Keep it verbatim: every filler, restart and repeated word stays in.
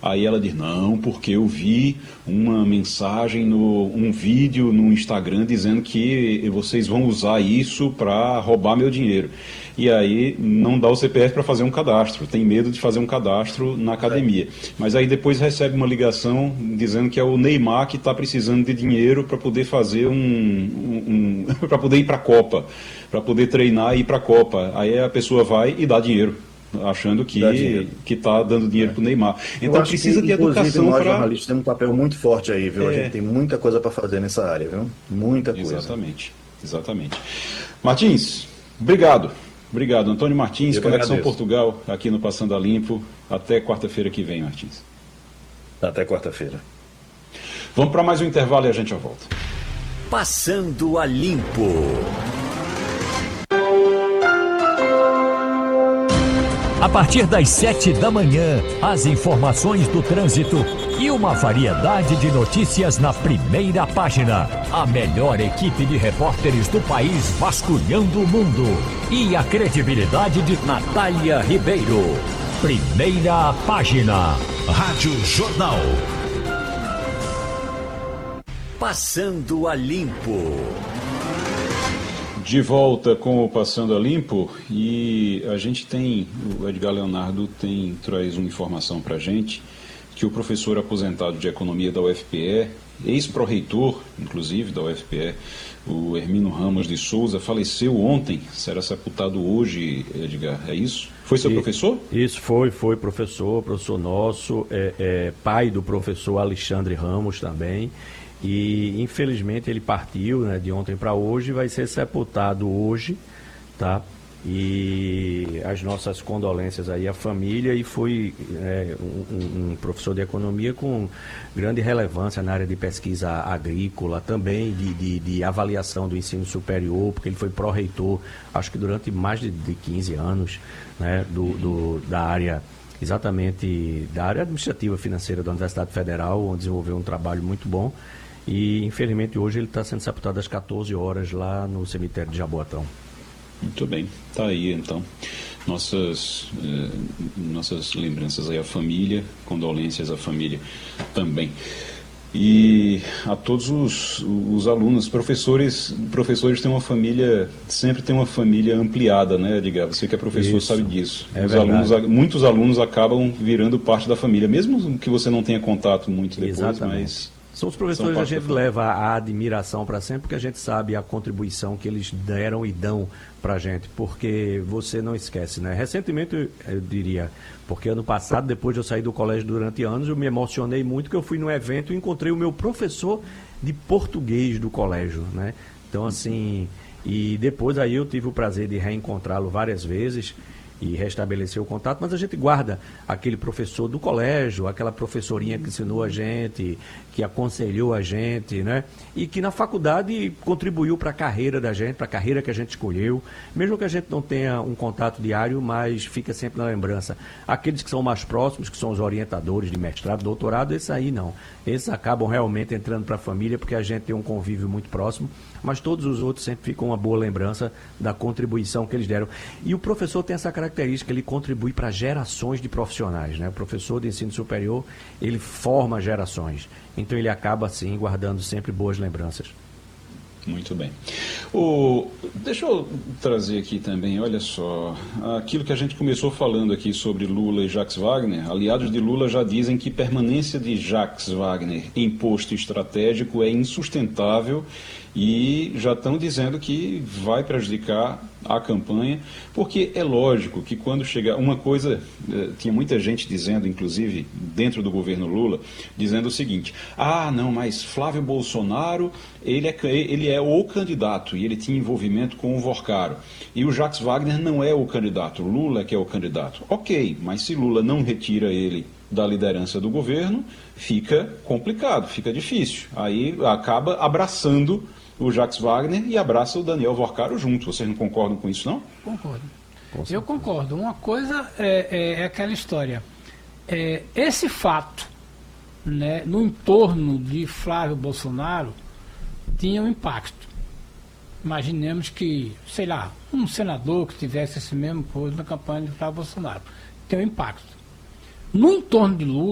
Aí ela diz, não, porque eu vi uma mensagem, no, um vídeo no Instagram dizendo que vocês vão usar isso para roubar meu dinheiro. E aí não dá o C P F para fazer um cadastro, tem medo de fazer um cadastro na academia. Mas aí depois recebe uma ligação dizendo que é o Neymar que está precisando de dinheiro para poder fazer um... um, um para poder ir para a Copa, para poder treinar e ir para a Copa. Aí a pessoa vai e dá dinheiro, achando que está dando dinheiro é. para o Neymar. Então precisa que, de educação nós, para... jornalistas, temos um papel muito forte aí, viu? É. A gente tem muita coisa para fazer nessa área, viu? Muita coisa. Exatamente, exatamente. Martins, obrigado. Obrigado, Antônio Martins, Eu Conexão agradeço. Portugal, aqui no Passando a Limpo. Até quarta-feira que vem, Martins. Até quarta-feira. Vamos para mais um intervalo e a gente já volta. Passando a Limpo. A partir das sete da manhã, as informações do trânsito e uma variedade de notícias na primeira página. A melhor equipe de repórteres do país vasculhando o mundo. E a credibilidade de Natália Ribeiro. Primeira página. Rádio Jornal. Passando a Limpo. De volta com o Passando a Limpo, e a gente tem, o Edgar Leonardo tem, traz uma informação para a gente, que o professor aposentado de Economia da U F P E, ex-pró-reitor, inclusive, da U F P E, o Hermino Ramos de Souza, faleceu ontem, será sepultado hoje, Edgar, é isso? Foi seu e, professor? Isso, foi, foi professor, professor nosso, é, é, pai do professor Alexandre Ramos também. E infelizmente ele partiu, né, de ontem para hoje, vai ser sepultado hoje, tá? E as nossas condolências aí à família, e foi é, um, um professor de economia com grande relevância na área de pesquisa agrícola, também de, de, de avaliação do ensino superior, porque ele foi pró-reitor, acho que durante mais de, de quinze anos, né, do, do, da área, exatamente da área administrativa financeira da Universidade Federal, onde desenvolveu um trabalho muito bom. E infelizmente hoje ele está sendo sepultado às quatorze horas lá no cemitério de Jaboatão. Muito bem, está aí então nossas, eh, nossas lembranças aí à família, condolências à família também. E a todos os, os alunos, professores, professores têm uma família, sempre tem uma família ampliada, né, Edgar? Você que é professor Isso, sabe disso. é os verdade. alunos, muitos alunos acabam virando parte da família, mesmo que você não tenha contato muito depois, Exatamente. mas... São os professores que a gente leva a admiração para sempre, porque a gente sabe a contribuição que eles deram e dão para a gente, porque você não esquece, né? Recentemente, eu, eu diria, porque ano passado, depois de eu sair do colégio durante anos, eu me emocionei muito que eu fui num evento e encontrei o meu professor de português do colégio, né? Então, assim, e depois aí eu tive o prazer de reencontrá-lo várias vezes e restabelecer o contato, mas a gente guarda aquele professor do colégio, aquela professorinha que ensinou a gente, que aconselhou a gente, né? E que na faculdade contribuiu para a carreira da gente, para a carreira que a gente escolheu, mesmo que a gente não tenha um contato diário, mas fica sempre na lembrança. Aqueles que são mais próximos, que são os orientadores de mestrado, doutorado, esses aí não. Esses acabam realmente entrando para a família, porque a gente tem um convívio muito próximo, mas todos os outros sempre ficam uma boa lembrança da contribuição que eles deram. E o professor tem essa característica, ele contribui para gerações de profissionais, né? O professor de ensino superior, ele forma gerações. Então ele acaba, assim, guardando sempre boas lembranças. Muito bem. O, deixa eu trazer aqui também, olha só, aquilo que a gente começou falando aqui sobre Lula e Jacques Wagner. Aliados de Lula já dizem que permanência de Jacques Wagner em posto estratégico é insustentável e já estão dizendo que vai prejudicar a campanha, porque é lógico que quando chegar uma coisa, eh, tinha muita gente dizendo, inclusive dentro do governo Lula, dizendo o seguinte: ah, não, mas Flávio Bolsonaro, ele é, ele é o candidato e ele tinha envolvimento com o Vorcaro, e o Jacques Wagner não é o candidato, Lula é que é o candidato. Ok, mas se Lula não retira ele da liderança do governo, fica complicado, fica difícil, aí acaba abraçando o Jacques Wagner e abraça o Daniel Vorcaro junto. Vocês não concordam com isso, não? Concordo. Eu concordo. Uma coisa é, é, é aquela história. É, esse fato, né, no entorno de Flávio Bolsonaro tinha um impacto. Imaginemos que, sei lá, um senador que tivesse esse mesmo coisa na campanha de Flávio Bolsonaro. Tem um impacto. No entorno de Lula,